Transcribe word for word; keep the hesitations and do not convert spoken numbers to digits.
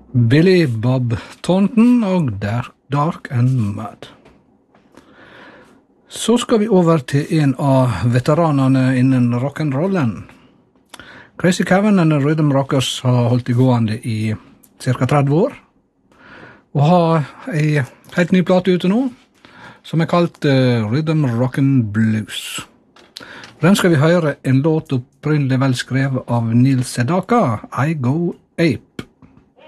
Billy Bob Thornton og Dark, Dark and Mud. Så skal vi over til en av veteranene innen rock'n'rollen. Crazy Cavan and the Rhythm Rockers har holdt i gående i cirka tretti år, og har en helt ny plate ute nå, som er kalt uh, Rhythm Rockin' Blues. Den skal vi høre en låt opprinnelig vel skrevet av Neil Sedaka, I Go Ape.